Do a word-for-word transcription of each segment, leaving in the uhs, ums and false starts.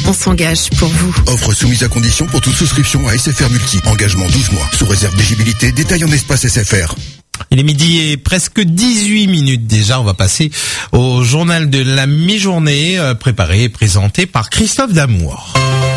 On s'engage pour vous. Offre soumise à condition pour toute souscription à S F R Multi. Engagement douze mois. Sous réserve d'éligibilité. Détail en espace S F R. Il est midi et presque dix-huit minutes déjà. On va passer au journal de la mi-journée, euh, préparé et présenté par Christophe Damour.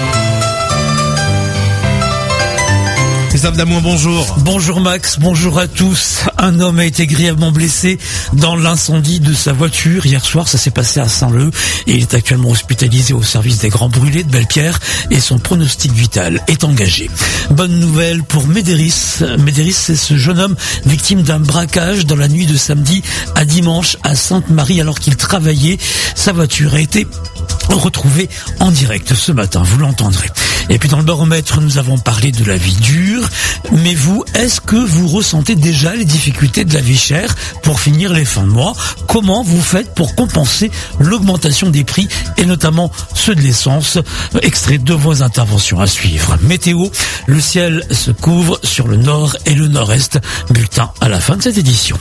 Christophe Damour, bonjour. Bonjour Max, bonjour à tous. Un homme a été grièvement blessé dans l'incendie de sa voiture. Hier soir, ça s'est passé à Saint-Leu et il est actuellement hospitalisé au service des Grands Brûlés de Belle-Pierre et son pronostic vital est engagé. Bonne nouvelle pour Médéris. Médéris, c'est ce jeune homme victime d'un braquage dans la nuit de samedi à dimanche à Sainte-Marie alors qu'il travaillait. Sa voiture a été retrouvée en direct ce matin, vous l'entendrez. Et puis dans le baromètre, nous avons parlé de la vie dure. Mais vous, est-ce que vous ressentez déjà les difficultés de la vie chère pour finir les fins de mois? Comment vous faites pour compenser l'augmentation des prix et notamment ceux de l'essence? Extrait de vos interventions à suivre. Météo, le ciel se couvre sur le nord et le nord-est. Bulletin à la fin de cette édition.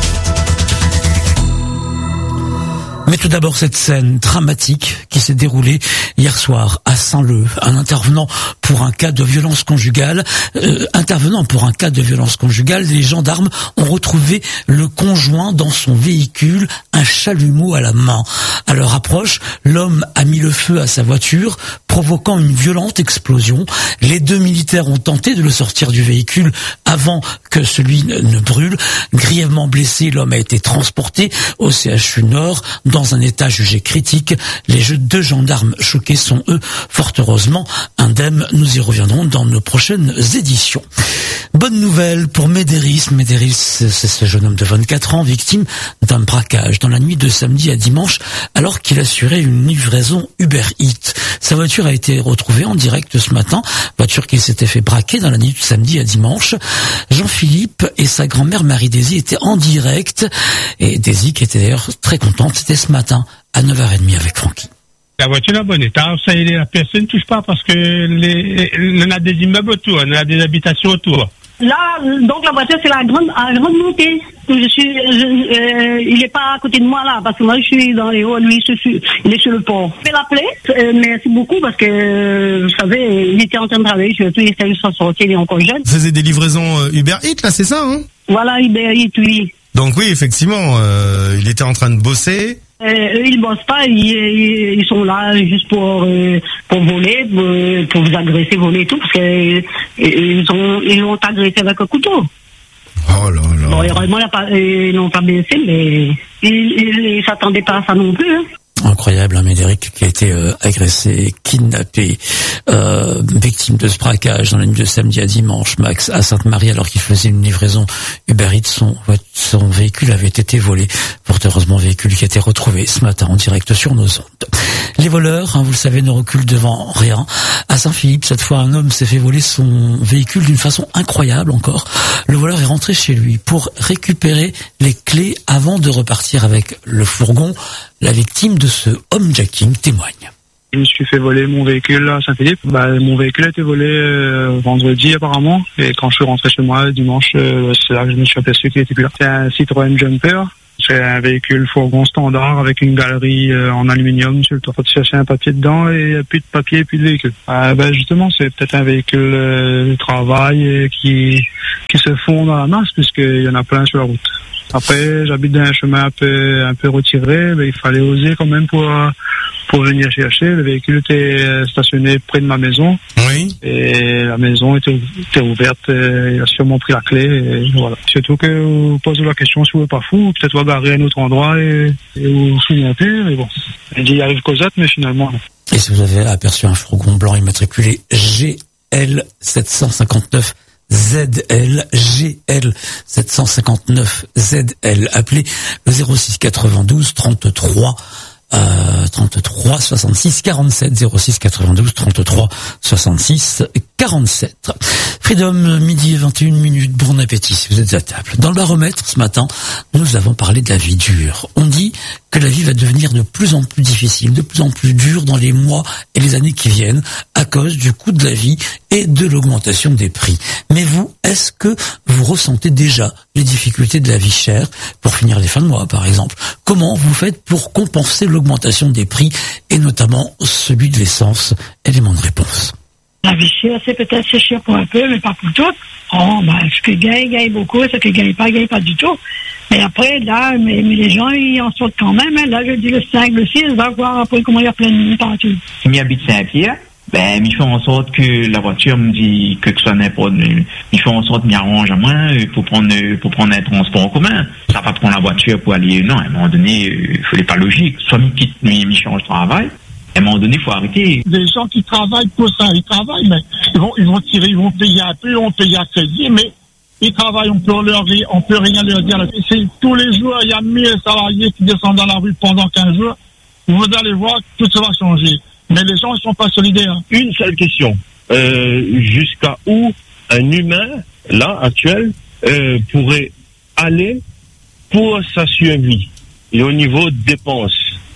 Mais tout d'abord cette scène dramatique qui s'est déroulée hier soir à Saint-Leu. Un intervenant pour un cas de violence conjugale, euh, intervenant pour un cas de violence conjugale, les gendarmes ont retrouvé le conjoint dans son véhicule, un chalumeau à la main. À leur approche, l'homme a mis le feu à sa voiture, provoquant une violente explosion. Les deux militaires ont tenté de le sortir du véhicule avant que celui ne brûle. Grièvement blessé, l'homme a été transporté au C H U Nord dans un état jugé critique. Les deux gendarmes choqués sont, eux, fort heureusement indemnes. Nous y reviendrons dans nos prochaines éditions. Bonne nouvelle pour Médéris. Médéris, c'est ce jeune homme de vingt-quatre ans, victime d'un braquage dans la nuit de samedi à dimanche, alors qu'il assurait une livraison Uber Eats. Sa voiture a été retrouvée en direct ce matin, voiture qui s'était fait braquer dans la nuit de samedi à dimanche. Jean-Philippe et sa grand-mère Marie-Daisy étaient en direct, et Daisy, qui était d'ailleurs très contente, c'était ce matin à neuf heures trente avec Francky. La voiture est en bon état, ça y est, la personne ne touche pas parce que les, on a des immeubles autour, on a des habitations autour. Là, donc la voiture c'est la grande, à grande montée. Je suis, je, euh, il est pas à côté de moi là, parce que moi je suis dans les hauts, lui je suis, il est sur le pont. Je vais l'appeler, euh, merci beaucoup parce que euh, vous savez, il était en train de travailler, je il était juste sortir, il est encore jeune. Vous faisiez des livraisons euh, Uber Eats là, c'est ça, hein? Voilà, Uber Eats, oui. Donc oui, effectivement, euh, il était en train de bosser. Euh, eux, ils bossent pas, ils, ils, ils sont là juste pour euh, pour voler, pour, pour vous agresser, voler et tout, parce que euh, ils ont ils l'ont agressé avec un couteau. Oh là là. Bon, heureusement, ils n'ont pas blessé, mais ils ne s'attendaient pas à ça non plus. Hein. Incroyable, hein, Médéric, qui a été euh, agressé, kidnappé, euh, victime de ce braquage dans la nuit de samedi à dimanche, Max, à Sainte-Marie, alors qu'il faisait une livraison Uber Eats. Son, son véhicule avait été volé. Fort heureusement, véhicule qui a été retrouvé ce matin en direct sur nos ondes. Les voleurs, hein, vous le savez, ne reculent devant rien. À Saint-Philippe, cette fois, un homme s'est fait voler son véhicule d'une façon incroyable encore. Le voleur est rentré chez lui pour récupérer les clés avant de repartir avec le fourgon. La victime de ce homejacking témoigne. Je me suis fait voler mon véhicule à Saint-Philippe. Bah, mon véhicule a été volé euh, vendredi apparemment. Et quand je suis rentré chez moi dimanche, euh, c'est là que je me suis aperçu qu'il était plus là. C'est un Citroën Jumper. C'est un véhicule fourgon standard avec une galerie euh, en aluminium sur le toit. Faut chercher un papier dedans et il n'y a plus de papier et plus de véhicule. Euh, ben justement, c'est peut-être un véhicule euh, de travail euh, qui qui se fond dans la masse puisqu'il y en a plein sur la route. Après, j'habite dans un chemin un peu un peu retiré, mais il fallait oser quand même pour pour venir chercher. Le véhicule était stationné près de ma maison. Oui. Et la maison était, était ouverte. Et il a sûrement pris la clé. Et voilà. Surtout que vous posez la question si vous n'êtes pas fou, peut-être vous garer à un autre endroit et, et vous vous souvenez plus. Mais bon, il dit il arrive Cosette, mais finalement non. Et si vous avez aperçu un fourgon blanc immatriculé G L sept cent cinquante-neuf Z L, G L sept cent cinquante-neuf Z L. Appelez le zéro six quatre-vingt-douze trente-trois euh, trente-trois soixante-six quarante-sept, zéro six quatre-vingt-douze trente-trois soixante-six quarante-sept. Freedom, midi et vingt et une minutes, bon appétit si vous êtes à table. Dans le baromètre, ce matin, nous avons parlé de la vie dure. On dit que la vie va devenir de plus en plus difficile, de plus en plus dure dans les mois et les années qui viennent à cause du coût de la vie et de l'augmentation des prix. Mais vous, est-ce que vous ressentez déjà les difficultés de la vie chère pour finir les fins de mois, par exemple? Comment vous faites pour compenser l'augmentation des prix et notamment celui de l'essence? Élément de réponse. La vie chère, c'est peut-être c'est cher pour un peu, mais pas pour tout. Oh, ben, ce qui gagne, gagne beaucoup, ce qui gagne pas, gagne pas du tout. Mais après, là, mais, mais les gens, ils en sortent quand même. Hein. Là, je dis le cinq, le six, va voir après comment il y a plein de monde partout. Si j'habite Saint-Pierre, ben, ils font en sorte que la voiture me dit que, que ce soit n'importe, ils font en sorte qu'ils m'arrangent à moi pour prendre, pour prendre un transport en commun. Ça va prendre la voiture pour aller, non, à un moment donné, il faut pas logique. Soit ils quittent, ils changent de travail. À un moment donné, il faut arrêter. Des gens qui travaillent pour ça, ils travaillent, mais ils vont, ils vont tirer, ils vont payer un peu, ils vont payer à crédit, mais ils travaillent, on peut leur, on peut rien leur dire. C'est tous les jours, il y a mille salariés qui descendent dans la rue pendant quinze jours. Vous allez voir, tout ça va changer. Mais les gens, ils sont pas solidaires. Une seule question. Euh, jusqu'à où un humain, là, actuel, euh, pourrait aller pour sa survie? Et au niveau de dépenses,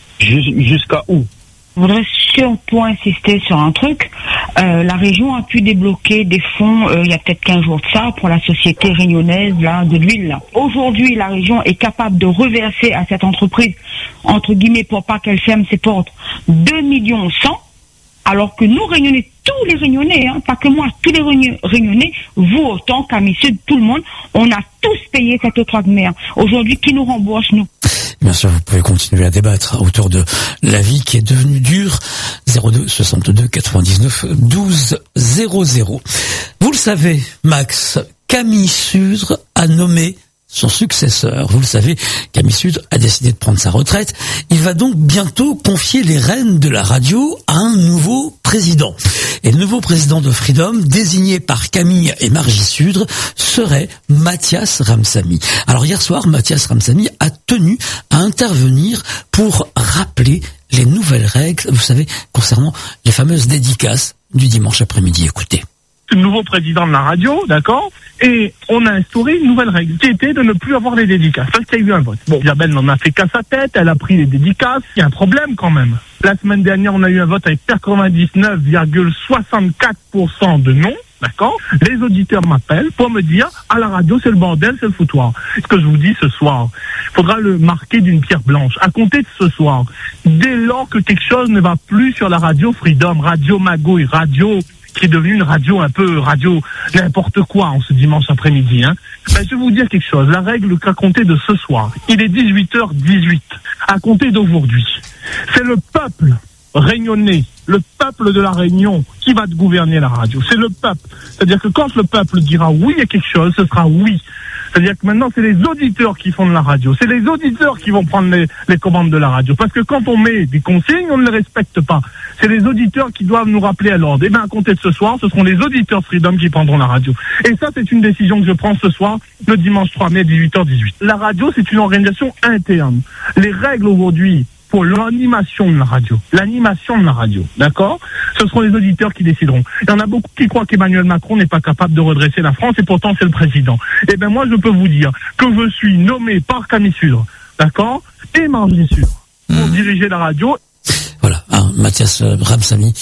jusqu'à où? Je voudrais surtout insister sur un truc. Euh, la région a pu débloquer des fonds euh, il y a peut-être quinze jours de ça pour la société réunionnaise là, de l'huile. Là. Aujourd'hui, la région est capable de reverser à cette entreprise, entre guillemets, pour pas qu'elle ferme ses portes, deux millions cent, alors que nous, Réunionnais, tous les Réunionnais, hein, pas que moi, tous les Réunionnais, vous autant, Camille Sud, tout le monde, on a tous payé cette octroi de mer. Aujourd'hui, qui nous rembourse, nous? Bien sûr, vous pouvez continuer à débattre autour de la vie qui est devenue dure. zéro deux soixante-deux quatre-vingt-dix-neuf douze zéro zéro. Vous le savez, Max, Camille Sudre a nommé son successeur. Vous le savez, Camille Sudre a décidé de prendre sa retraite. Il va donc bientôt confier les rênes de la radio à un nouveau président. Et le nouveau président de Freedom, désigné par Camille et Margie Sudre, serait Mathias Ramsamy. Alors hier soir, Mathias Ramsamy a tenu à intervenir pour rappeler les nouvelles règles, vous savez, concernant les fameuses dédicaces du dimanche après-midi. Écoutez. Nouveau président de la radio, d'accord, et on a instauré une nouvelle règle qui était de ne plus avoir les dédicaces parce qu'il y a eu un vote. Bon, Isabelle n'en a fait qu'à sa tête, elle a pris les dédicaces, il y a un problème quand même. La semaine dernière, on a eu un vote avec quatre-vingt-dix-neuf virgule soixante-quatre pour cent de non, d'accord. Les auditeurs m'appellent pour me dire à la radio c'est le bordel, c'est le foutoir. Ce que je vous dis ce soir, il faudra le marquer d'une pierre blanche. À compter de ce soir, dès lors que quelque chose ne va plus sur la radio Freedom, radio Magouille, radio qui est devenue une radio un peu radio n'importe quoi en ce dimanche après-midi, hein. Ben, je vais vous dire quelque chose. La règle qu'à compter de ce soir, il est dix-huit heures dix-huit. À compter d'aujourd'hui, c'est le peuple réunionnais, le peuple de la Réunion qui va gouverner la radio. C'est le peuple. C'est-à-dire que quand le peuple dira oui à quelque chose, ce sera oui. C'est-à-dire que maintenant, c'est les auditeurs qui font de la radio. C'est les auditeurs qui vont prendre les, les commandes de la radio. Parce que quand on met des consignes, on ne les respecte pas. C'est les auditeurs qui doivent nous rappeler à l'ordre. Et bien, à compter de ce soir, ce seront les auditeurs Freedom qui prendront la radio. Et ça, c'est une décision que je prends ce soir, le dimanche trois mai, dix-huit heures dix-huit. La radio, c'est une organisation interne. Les règles aujourd'hui pour l'animation de la radio, l'animation de la radio, d'accord? Ce seront les auditeurs qui décideront. Il y en a beaucoup qui croient qu'Emmanuel Macron n'est pas capable de redresser la France et pourtant c'est le président. Eh bien moi je peux vous dire que je suis nommé par Camille Sudre, d'accord? Et Margie Sudre pour mmh. diriger la radio. Voilà, hein, Mathias Ramsamy,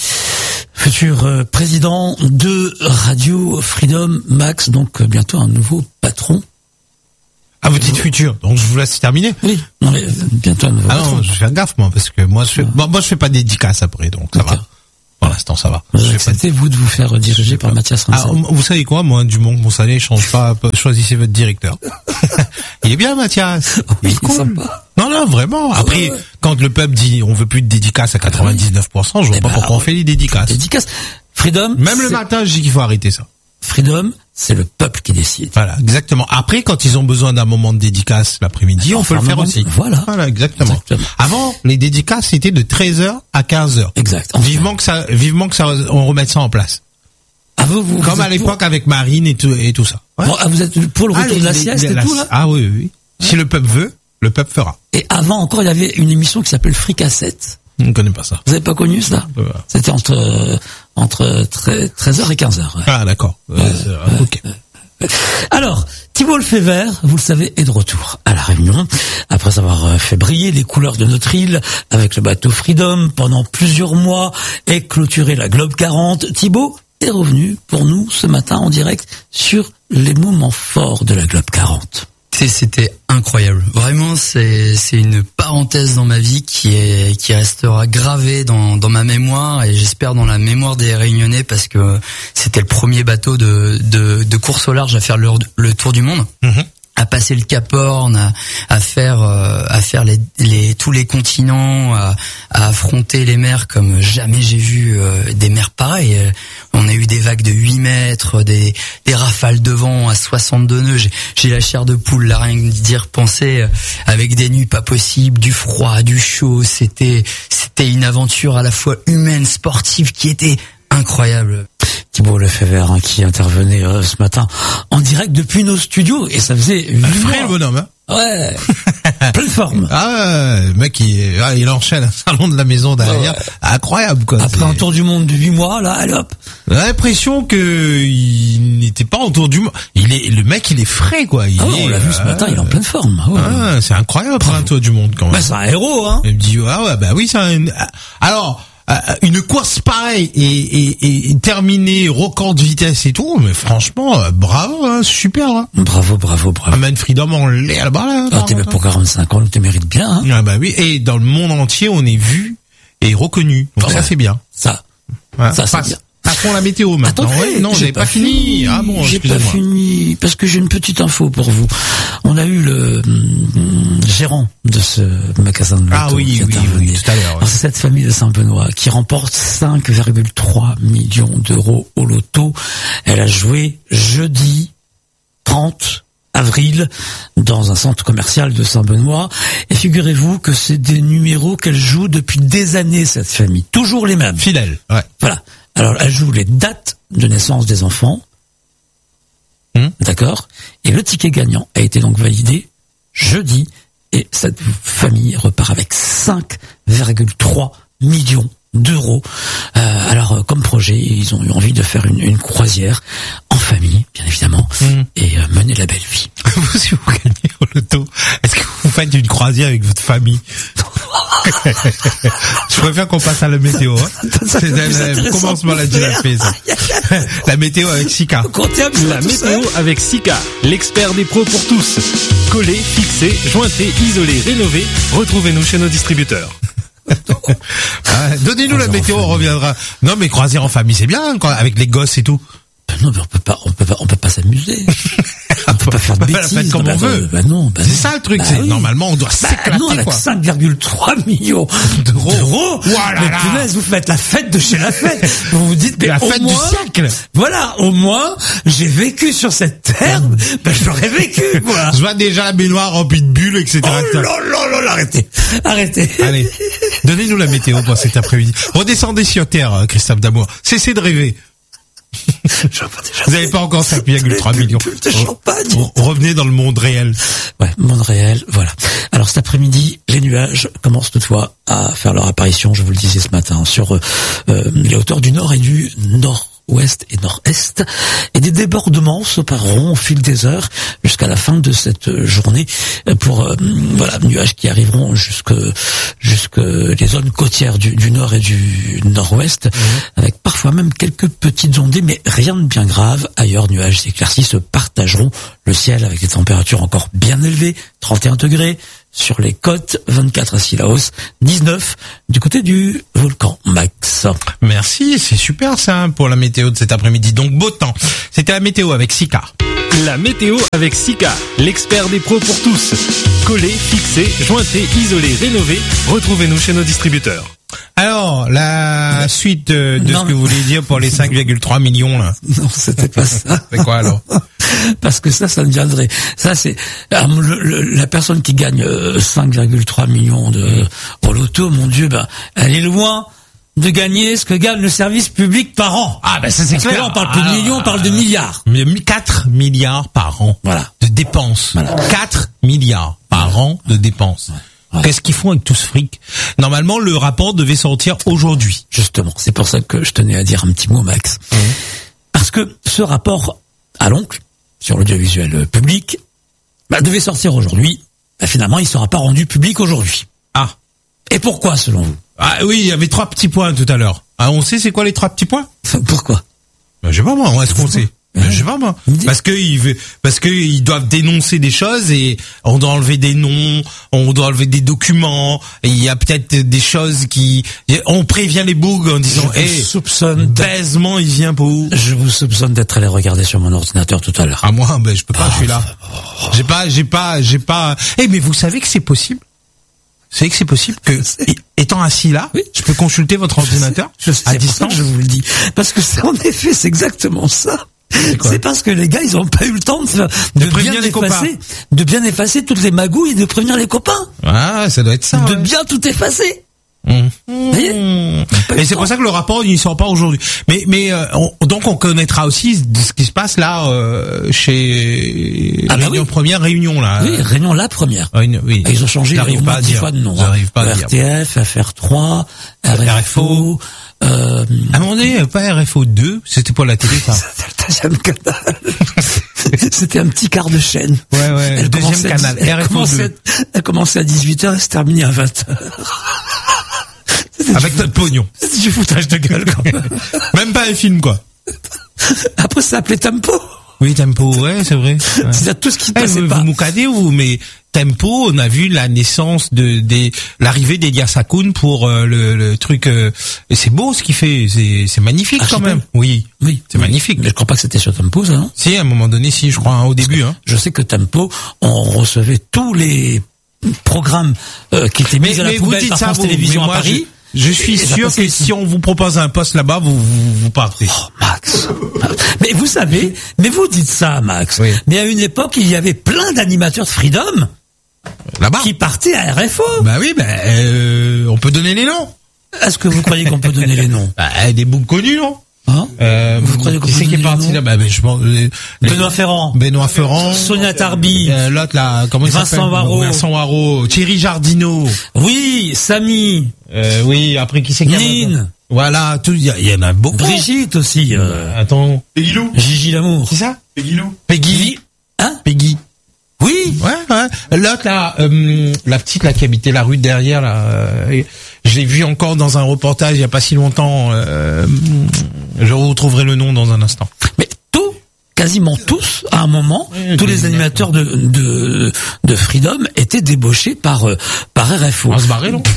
futur euh, président de Radio Freedom, Max, donc euh, bientôt un nouveau patron. Ah, vous dites futur, donc je vous laisse terminer. Oui, non mais bientôt un nouveau Ah patron. non, je vais faire gaffe moi, parce que moi je fais, bon, moi je fais pas de dédicace après, donc ça okay. va. Pour l'instant, ça va. Vous acceptez, vous, de vous faire diriger par Mathias Ramsamy. Ah, vous savez quoi, moi, du moment que mon salaire change pas, choisissez votre directeur. Il est bien, Mathias. Oui, il est cool. sympa. Non, non, vraiment. Après, ouais, ouais. quand le peuple dit on veut plus de dédicaces à quatre-vingt-dix-neuf pour cent, je vois eh pas ben, pourquoi on fait les dédicaces. Dédicaces. Freedom. Même le matin, je dis qu'il faut arrêter ça. Freedom, c'est le peuple qui décide. Voilà, exactement. Après, quand ils ont besoin d'un moment de dédicace l'après-midi, on peut le faire aussi. Voilà. Voilà, exactement. exactement. Avant, les dédicaces, c'était de treize heures à quinze heures. Exact. Enfin. Vivement que ça, vivement que ça, on remette ça en place. Ah, vous, vous, Comme vous à l'époque pour... avec Marine et tout, et tout ça. Ouais. Bon, ah, vous êtes pour le retour ah, les, de la sieste et la... tout, là? Ah oui, oui, oui. Ouais. Si le peuple veut, le peuple fera. Et avant encore, il y avait une émission qui s'appelle Fricassette. Je ne connais pas ça. Vous avez pas connu ça? Ouais. C'était entre euh, entre treize heures et quinze heures. Ouais. Ah d'accord. Ouais, Euh, ok. Alors, Thibault Lefebvre, vous le savez, est de retour à La Réunion, après avoir fait briller les couleurs de notre île avec le bateau Freedom pendant plusieurs mois et clôturé la Globe quarante. Thibault est revenu pour nous ce matin en direct sur les moments forts de la Globe quarante. C'était incroyable. Vraiment, c'est c'est une parenthèse dans ma vie qui est qui restera gravée dans dans ma mémoire et j'espère dans la mémoire des Réunionnais parce que c'était le premier bateau de de de course au large à faire le, le tour du monde. Mm-hmm. À passer le Cap Horn, à, à faire euh, à faire les, les tous les continents, à, à affronter les mers comme jamais j'ai vu euh, des mers pareilles. On a eu des vagues de huit mètres, des des rafales de vent à soixante-deux nœuds. J'ai, j'ai la chair de poule là, rien que d'y repenser, avec des nuits pas possibles, du froid, du chaud. C'était c'était une aventure à la fois humaine, sportive, qui était incroyable. Thibault Lefebvre hein, qui intervenait euh, ce matin en direct depuis nos studios et ça faisait huit Frais mois. le bonhomme, hein. Ouais, pleine forme. Ah, ouais, le mec, il, ah, il enchaîne un salon de la maison derrière. Ouais. Incroyable, quoi. Après c'est... un tour du monde de huit mois, là, allez hop. On a l'impression que il n'était pas en tour du monde. Il est, le mec, il est frais, quoi. Il ah est, ouais, on l'a vu ce matin, il est en pleine forme. Ouais. Ah, c'est incroyable pour un tour du monde, quand même. Bah, c'est un héros, hein. Il me dit, ah ouais, bah oui, c'est un, alors, une course pareille et, et, et terminée record de vitesse et tout, mais franchement, bravo, hein, super. Hein. Bravo, bravo, bravo. Man Freedom, on l'est là-bas. Là, ah, t'es pour quarante-cinq ans, tu mérites bien. Hein. Ah bah oui, et dans le monde entier, on est vu et reconnu. Donc oh, ça, ouais. c'est bien. Ça, ouais, ça, c'est passe. bien. Passons la météo maintenant. Attendez, ouais, non, j'ai pas, pas fini. fini. Ah bon, j'ai pas fini parce que j'ai une petite info pour vous. On a eu le hum, gérant de ce magasin de loto ah oui, qui oui, oui, tout à l'heure. Ouais. C'est cette famille de Saint-Benoît qui remporte cinq virgule trois millions d'euros au loto. Elle a joué jeudi trente avril dans un centre commercial de Saint-Benoît et figurez-vous que c'est des numéros qu'elle joue depuis des années, cette famille, toujours les mêmes. Fidèle. Ouais. Voilà. Alors, elle joue les dates de naissance des enfants. Mmh. D'accord. Et le ticket gagnant a été donc validé jeudi. Et cette famille repart avec cinq virgule trois millions d'euros. Euh, alors, comme projet, ils ont eu envie de faire une, une croisière en famille, bien évidemment, mmh. et euh, mener la belle vie. Vous, si vous gagnez au loto, est-ce que vous faites une croisière avec votre famille? Je préfère qu'on passe à la météo. Hein. C'est le commencement l'a déjà fait, ça. La météo avec Sika. La météo avec Sika, l'expert des pros pour tous. Collé, fixé, jointé, isolé, rénové. Retrouvez-nous chez nos distributeurs. Ah, donnez-nous la météo, on reviendra. Non, mais croisière en famille, c'est bien, quoi, avec les gosses et tout. Non, mais on peut pas, on peut pas, on peut pas s'amuser. On peut pas faire de bêtises. Faire comme on veut. Bah non, bah c'est non. ça le truc, bah c'est oui. normalement on doit bah s'éclater, non, avec quoi. cinq virgule trois millions d'euros. d'euros voilà. Mais punaise, vous faites la fête de chez la fête. Vous vous dites, mais la au fête moins, du siècle. Voilà, au moins, j'ai vécu sur cette terre, ben j'aurais vécu, quoi. Je vois déjà la baignoire remplie de bulles, et cetera. Oh là là là là, arrêtez. Arrêtez. Allez. Donnez-nous la météo pour cet après-midi. Redescendez sur terre, Christophe Damour. Cessez de rêver. Vous n'avez pas encore cinq virgule trois millions. Revenez dans le monde réel. Ouais, monde réel, voilà. Alors cet après-midi, les nuages commencent toutefois à faire leur apparition, je vous le disais ce matin, sur euh, les hauteurs du nord et du nord. Ouest et nord-est, et des débordements s'opéreront au fil des heures jusqu'à la fin de cette journée pour euh, voilà, nuages qui arriveront jusque jusque les zones côtières du, du nord et du nord-ouest, mmh. avec parfois même quelques petites ondées, mais rien de bien grave. Ailleurs, nuages éclaircis se partageront le ciel avec des températures encore bien élevées, trente et un degrés sur les côtes, vingt-quatre à Sillaos, dix-neuf du côté du volcan Max. Merci, c'est super ça pour la météo de cet après-midi. Donc beau temps. C'était la météo avec Sika. La météo avec Sika, l'expert des pros pour tous. Collé, fixé, jointé, isolé, rénové. Retrouvez-nous chez nos distributeurs. Alors, la suite de, de ce que vous voulez dire pour les cinq virgule trois millions là. Non, c'était pas ça. C'est quoi alors? Parce que ça, ça ne viendrait. Ça, c'est le, le, la personne qui gagne cinq virgule trois millions de au loto. Mon Dieu, ben, elle est loin de gagner ce que gagne le service public par an. Ah ben ça c'est Parce clair. Que là, on parle plus de millions, on parle de milliards. quatre milliards par an. Voilà. De dépenses. Voilà. quatre milliards par an de dépenses. Ouais. Ouais. Qu'est-ce qu'ils font avec tout ce fric? Normalement, le rapport devait sortir aujourd'hui. Justement, c'est pour ça que je tenais à dire un petit mot, Max. Mmh. Parce que ce rapport à l'oncle, sur l'audiovisuel public, bah, devait sortir aujourd'hui. Bah, finalement, il ne sera pas rendu public aujourd'hui. Ah. Et pourquoi, selon vous? Ah oui, il y avait trois petits points tout à l'heure. Ah, on sait c'est quoi les trois petits points? Pourquoi? Ben, je sais pas moi, est-ce qu'on sait? Ben, je sais pas moi. Parce que ils veulent, parce que ils doivent dénoncer des choses et on doit enlever des noms, on doit enlever des documents. Et il y a peut-être des choses qui, on prévient les bougs en disant, hé, hey, soupçonne baisement il vient pour. Je vous soupçonne d'être allé regarder sur mon ordinateur tout à l'heure. Ah moi, ben je peux pas, oh, je suis là. J'ai pas, j'ai pas, j'ai pas. Eh hey, mais vous savez que c'est possible. Vous savez que c'est possible que, étant assis là, oui, je peux consulter votre ordinateur je sais, je sais, à distance. Je vous le dis, parce que c'est en effet, c'est exactement ça. C'est, c'est parce que les gars, ils ont pas eu le temps de, faire, de, de bien effacer, copains. de bien effacer toutes les magouilles et de prévenir les copains. Ah, ça doit être ça. De ouais. bien tout effacer. Mmh. Mmh. Et c'est pour ça que le rapport il sort pas aujourd'hui. Mais mais euh, on, donc on connaîtra aussi ce qui se passe là euh, chez ah bah Réunion oui. Première, Réunion là. Oui, Réunion la première. Oui, oui. Ils ont changé au moins dix fois de nom. J'arrive pas à R T F, F R trois, R F O. Euh... À un moment donné, pas R F O deux, c'était pour la télé ça. C'était le deuxième canal. C'était un petit quart de chaîne. Ouais ouais. Elle deuxième canal. R F O deux. Elle commençait à dix-huit heures et se terminait à vingt heures. Avec notre pognon. C'est du foutage de gueule, quand même. Même pas un film, quoi. Après, ça s'appelait Tempo. Oui, Tempo, ouais, c'est vrai. Ouais. C'est tout ce qui hey, passait vous, pas. Vous moucadez, vous, mais Tempo, on a vu la naissance de, des, l'arrivée d'Elias Hakoun pour euh, le, le truc, euh, et c'est beau ce qu'il fait, c'est, c'est magnifique, Archipel. Quand même. Oui. Oui. C'est oui. magnifique. Mais je crois pas que c'était sur Tempo, ça, non? Si, à un moment donné, si, je crois, hein, au Parce début, hein. Je sais que Tempo, on recevait tous les programmes, euh, qui étaient mis mais, à la mais poubelle par France Télévisions à Paris. Je... Je suis sûr que si on vous propose un poste là-bas, vous vous, vous partez. Oh, Max. Mais vous savez, mais vous dites ça, Max. Oui. Mais à une époque, il y avait plein d'animateurs de Freedom là-bas qui partaient à R F O. Bah oui, ben bah, euh, on peut donner les noms. Est-ce que vous croyez qu'on peut donner les noms? Bah, des boucs connus, non? Hein euh, vous croyez qu'on peut donner les noms? Qui est parti là? Bah, ben, je pense. Euh, Benoît Ferrand. Benoît Ferrand. Sonia Tarbi. Euh, l'autre là, comment il s'appelle? Vincent Waro. Vincent Waro. Thierry Jardineau. Oui, Samy. Euh, oui, après qui c'est qu'il y a? Nine. Voilà, tout, il y, y en a beaucoup. Brigitte aussi. Euh, Attends. Peggy Lou. Gigi Lamour. C'est ça? Peggy Lou. Peggy. Hein? Peggy. Oui. Ouais, ouais. L'autre là, euh, la petite là qui habitait la rue derrière là, euh, je l'ai vu encore dans un reportage il y a pas si longtemps. Euh, je retrouverai le nom dans un instant. Mais tout, quasiment tous, à un moment, oui, tous les animateurs de de de Freedom étaient débauchés par euh, par R F O. On va se barrer, non?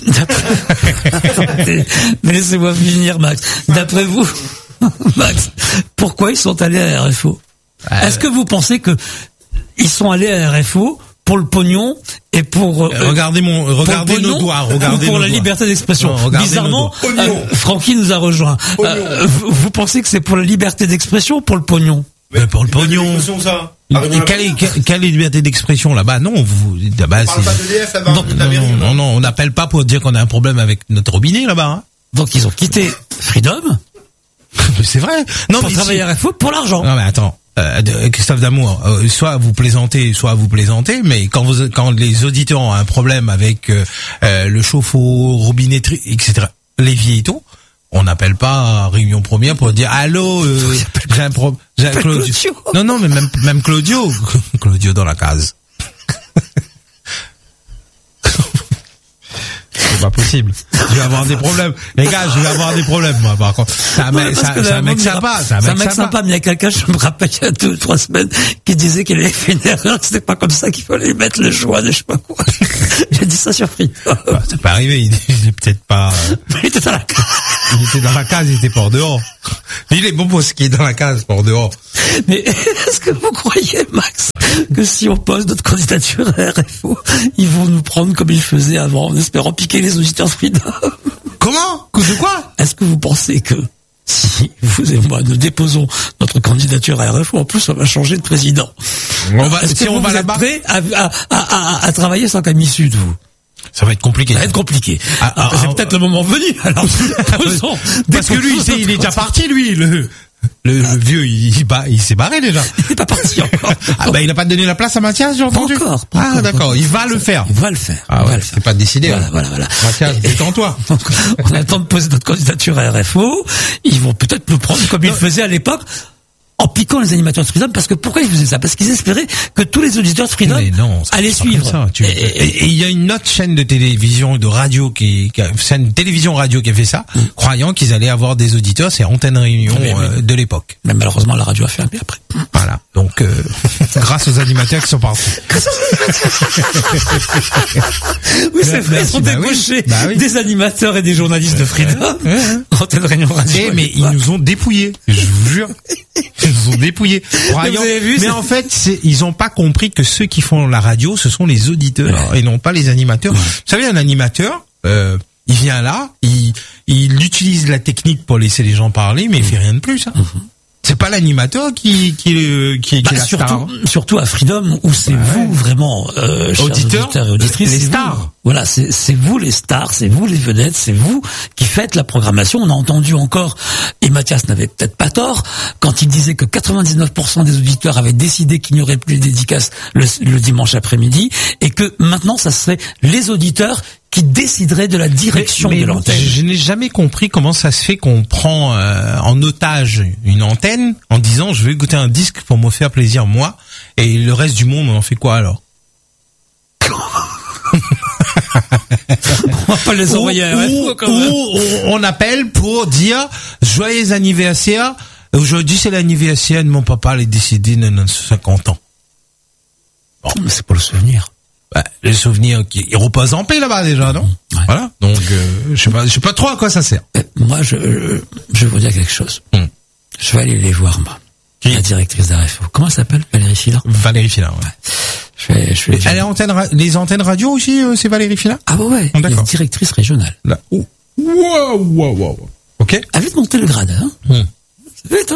Mais laissez-moi finir, Max. D'après vous, Max, pourquoi ils sont allés à R F O? euh... Est-ce que vous pensez que ils sont allés à R F O pour le pognon et pour euh, regardez mon regardez nos doigts, regardez pour nos la doigts. liberté d'expression. Non, bizarrement, euh, Francky nous a rejoint. Euh, vous, vous pensez que c'est pour la liberté d'expression ou pour le pognon? Mais ben pour le pognon. Ça. Quelle est, quelle, quelle est liberté d'expression là-bas? Non, vous là-bas on parle pas de D F là-bas. Non, non, non, non, non, on n'appelle pas pour dire qu'on a un problème avec notre robinet là-bas. Hein. Donc ils ont quitté Freedom. C'est vrai. Non, pour mais travailler à R F O pour l'argent. Non mais attends. Euh, Christophe D'Amour, euh, soit vous plaisantez, soit vous plaisantez, mais quand vous, quand les auditeurs ont un problème avec euh, euh, le chauffe-eau, robinetterie, et cetera, l'évier et tout, on n'appelle pas Réunion Première pour dire allô, euh, j'ai un problème. Claudio. Claudio. Non non, mais même même Claudio, Claudio dans la case. C'est pas possible. Je vais avoir des problèmes. Les gars, je vais avoir des problèmes, moi, par contre. C'est un mec, ça, c'est un mec sympa, c'est un mec, mec sympa. Mais il y a quelqu'un, je me rappelle, il y a deux, trois semaines, qui disait qu'il avait fait une erreur, que c'était pas comme ça qu'il fallait mettre le choix de je sais pas quoi. J'ai dit ça sur Free. Bah, c'est pas arrivé, il, il est peut-être pas, euh... il était dans la case. Il était dans la case, il était pas en dehors. Il est bon pour ce qui est dans la case, pas en dehors. Mais est-ce que vous croyez, Max, que si on pose notre candidature à R F O, ils vont nous prendre comme ils faisaient avant, en espérant piquer les auditeurs Freedom? Comment? De quoi? Est-ce que vous pensez que si vous et moi nous déposons notre candidature à R F O, en plus on va changer de président? On va, Est-ce si que on vous, va vous là-bas, êtes prêts à, à, à, à, à travailler sans Camille Sud, vous? Ça va être compliqué. Ça va être compliqué. Ah, ah, c'est ah, peut-être ah, le moment venu, alors. Posons parce que lui, il, il est déjà parti, lui. Le... Le, le vieux, il, il, bat, il s'est barré déjà. Il n'est pas parti encore. Ah bah il a pas donné la place à Mathias, j'ai entendu. Pas encore. Pas ah encore, d'accord, pas il va le faire. Il va le faire. Ah ouais, c'est pas décidé. Voilà, hein. voilà, voilà. Mathias, détends-toi. Donc, on attend de poser notre candidature à R F O. Ils vont peut-être nous prendre comme ils le faisaient à l'époque, en piquant les animateurs de Freedom, parce que pourquoi ils faisaient ça? Parce qu'ils espéraient que tous les auditeurs de Freedom mais non, allaient suivre. Ça, tu... Et il y a une autre chaîne de télévision, de radio qui, qui a, chaîne télévision radio qui a fait ça, mmh. croyant qu'ils allaient avoir des auditeurs, c'est Antenne Réunion mais, mais, euh, de l'époque. Mais malheureusement, la radio a fermé après. Voilà. Donc, euh, grâce aux animateurs qui sont partis. Oui, c'est vrai, ils sont bah débauchés oui, bah oui. des animateurs et des journalistes de Freedom. Ouais, ouais. Antenne Réunion Radio. Et, mais ils nous ont dépouillés, je vous jure. Ils nous ont dépouillés. Mais, vous avez vu, mais en fait, c'est, ils ont pas compris que ceux qui font la radio, ce sont les auditeurs ouais. et non pas les animateurs. Ouais. Vous savez, un animateur, euh, il vient là, il, il utilise la technique pour laisser les gens parler, mais il fait rien de plus. Hein. Mm-hmm. C'est pas l'animateur qui qui qui, qui bah, est la surtout, star. Surtout à Freedom où c'est ouais. vous vraiment euh, auditeurs, auditeurs et auditrices, les c'est stars. Vous. Voilà, c'est c'est vous les stars, c'est vous les vedettes, c'est vous qui faites la programmation. On a entendu encore, et Mathias n'avait peut-être pas tort quand il disait que quatre-vingt-dix-neuf pour cent des auditeurs avaient décidé qu'il n'y aurait plus de dédicaces le, le dimanche après-midi et que maintenant ça serait les auditeurs qui déciderait de la direction mais, mais de l'antenne. Je, je n'ai jamais compris comment ça se fait qu'on prend euh, en otage une antenne en disant je vais écouter un disque pour me faire plaisir moi et le reste du monde on en fait quoi alors? On va pas les envoyer à R F O quand même. Ou on appelle pour dire joyeux anniversaire. Aujourd'hui c'est l'anniversaire de mon papa, il est décédé de cinquante ans. Bon, mais c'est pour le souvenir. Bah, les souvenirs qui ils reposent en paix là-bas déjà, non? Ouais. Voilà. Donc euh, je sais pas, je sais pas trop à quoi ça sert. Euh, moi, je, je je vais vous dire quelque chose. Mm. Je vais aller les voir moi. Qui? La directrice d'R F O. Comment elle s'appelle? Valérie Filin. Valérie Filin. Ouais. ouais. Je vais, je vais. Elle est antenne, les antennes radio aussi, euh, c'est Valérie Filin? Ah bah ouais. Oh, d'accord. Elle est directrice régionale. Là. Oh. Wow, wow, wow. Ok. Elle vient de monter le grade, hein. Mm. C'est vite, hein.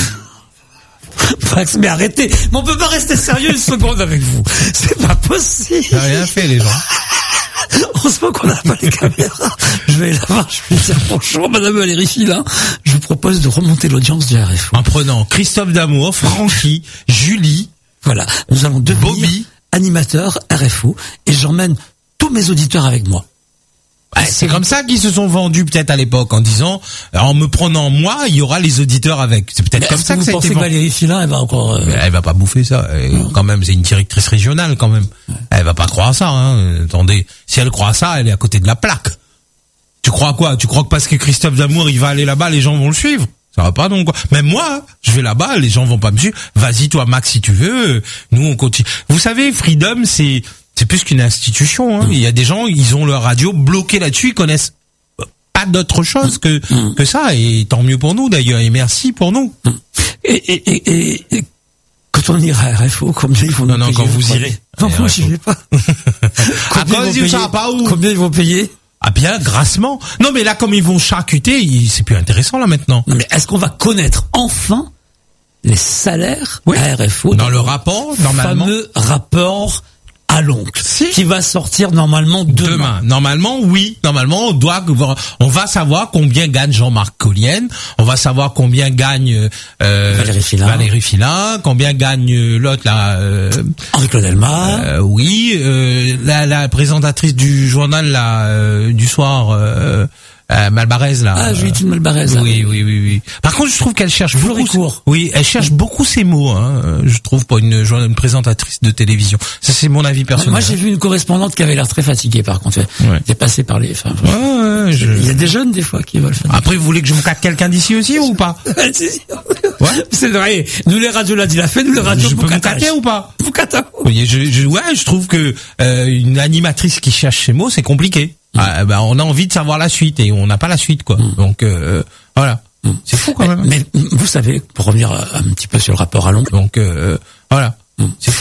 Mais arrêtez, mais on peut pas rester sérieux une seconde avec vous. C'est pas possible. T'as rien fait, les gens. Heureusement qu'on n'a pas les caméras. Je vais la voir, je vais dire bonjour, Madame Valérie Filin. Je vous propose de remonter l'audience du R F O. En prenant Christophe D'Amour, Francky, Julie. Voilà. Nous allons devenir Bobby, animateur R F O et j'emmène tous mes auditeurs avec moi. Bah, c'est comme ça qu'ils se sont vendus peut-être à l'époque en disant en me prenant moi il y aura les auditeurs avec. C'est peut-être mais comme ça que, que ça a été vendu. Vous pensez que Valérie Filin elle va encore euh... elle va pas bouffer ça elle, quand même, c'est une directrice régionale quand même. Ouais. Elle va pas croire ça hein. Attendez, si elle croit ça, elle est à côté de la plaque. Tu crois quoi? Tu crois que parce que Christophe D'Amour il va aller là-bas, les gens vont le suivre? Ça va pas donc quoi. Même moi, je vais là-bas, les gens vont pas me suivre. Vas-y toi Max si tu veux. Nous on continue. Vous savez, Freedom c'est c'est plus qu'une institution. Hein. Mmh. Il y a des gens, ils ont leur radio bloquée là-dessus, ils connaissent pas d'autre chose que mmh. que ça. Et tant mieux pour nous d'ailleurs. Et merci pour nous. Mmh. Et, et, et, et quand on ira à R F O, combien ils vont non, nous non, payer? Non, quand vous irez. Non, moi j'y vais pas. Combien, ils vont payer pas où combien ils vont payer? Ah bien, grassement. Non mais là, comme ils vont charcuter, c'est plus intéressant là maintenant. Non mais est-ce qu'on va connaître enfin les salaires oui. à R F O dans, dans le rapport, normalement, fameux rapport à l'oncle, si. qui va sortir normalement demain. demain. Normalement, oui. Normalement, on doit, on va savoir combien gagne Jean-Marc Collienne. On va savoir combien gagne euh, Valérie Filin. Valérie Filin. Combien gagne l'autre là. Euh, Henri-Claude Elma. Euh, oui. Euh, la, la présentatrice du journal là euh, du soir. Euh, Euh, Malbarès là. Ah, Julie Malbarès. Oui, oui, oui, oui. Par contre, je trouve qu'elle cherche beaucoup. Court. Oui, elle cherche beaucoup ses mots. Hein, je trouve pour une, une présentatrice de télévision. Ça, c'est mon avis personnel. Moi, j'ai vu une correspondante qui avait l'air très fatiguée. Par contre, elle était passée par les. Enfin, ouais, ouais, je... il y a des jeunes des fois qui veulent faire. Après, vous voulez que je me caque quelqu'un d'ici aussi ou pas? Ouais. C'est vrai. Nous les radios là, il a fait. Nous les radios. Je peux me caquer ou pas? Vous catez. Oui, je, je, ouais, je trouve que euh, une animatrice qui cherche ses mots, c'est compliqué. Mmh. Ah, bah, on a envie de savoir la suite et on n'a pas la suite quoi. Mmh. Donc euh, voilà, mmh. c'est fou quand mais, même. Mais vous savez, pour revenir un petit peu sur le rapport à l'oncle. Donc euh, voilà, mmh. c'est